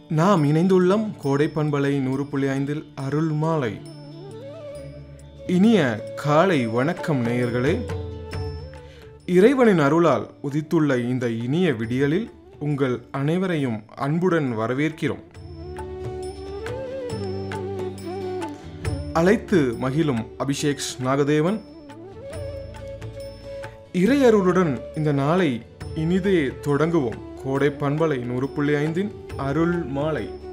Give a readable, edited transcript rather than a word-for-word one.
நாம் இணைந்துள்ளம் கோடை பண்பலை 100.5 அருள் மாலை. இனிய காலை வணக்கம் நேயர்களே. இறைவனின் அருளால் உதித்துள்ள இந்த இனிய விடியலில் உங்கள் அனைவரையும் அன்புடன் வரவேற்கிறோம். அழைத்து மகிழும் அபிஷேக் நாகதேவன். இறையருளுடன் இந்த நாளை இனிதே தொடங்குவோம். கோடை பண்பலை 100.5 அருள் மாலை.